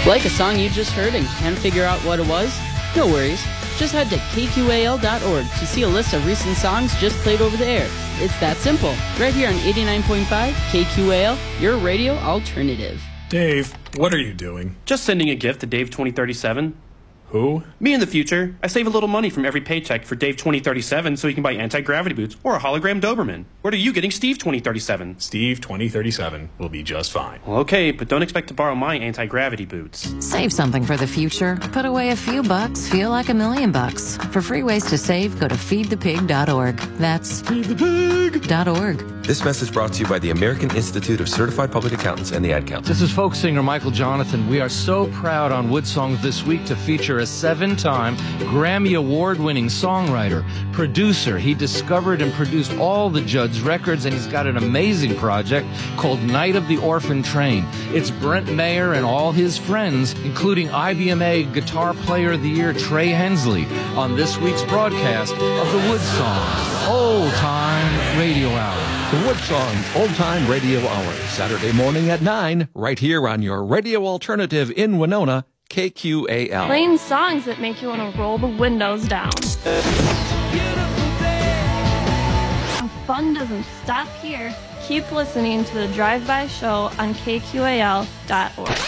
Like a song you just heard and can't figure out what it was? No worries. Just head to kqal.org to see a list of recent songs just played over the air. It's that simple. Right here on 89.5 KQAL, your radio alternative. Dave, what are you doing? Just sending a gift to Dave 2037. Who? Me in the future. I save a little money from every paycheck for Dave 2037 so he can buy anti-gravity boots or a hologram Doberman. What are you getting Steve 2037? Steve 2037 will be just fine. Well, okay, but don't expect to borrow my anti-gravity boots. Save something for the future. Put away a few bucks, feel like $1,000,000. For free ways to save, go to feedthepig.org. That's feedthepig.org. This message brought to you by the American Institute of Certified Public Accountants and the Ad Council. This is folk singer Michael Jonathan. We are so proud on Wood Songs this week to feature a 7-time Grammy Award-winning songwriter, producer. He discovered and produced all the Judd's records, and he's got an amazing project called Night of the Orphan Train. It's Brent Mayer and all his friends, including IBMA Guitar Player of the Year Trey Hensley, on this week's broadcast of the Wood Songs Old Time Radio Hour. The Wood Songs Old Time Radio Hour, Saturday morning at 9, right here on your radio alternative in Winona, KQAL. Playing songs that make you want to roll the windows down. And fun doesn't stop here. Keep listening to the Drive-By Show on KQAL.org.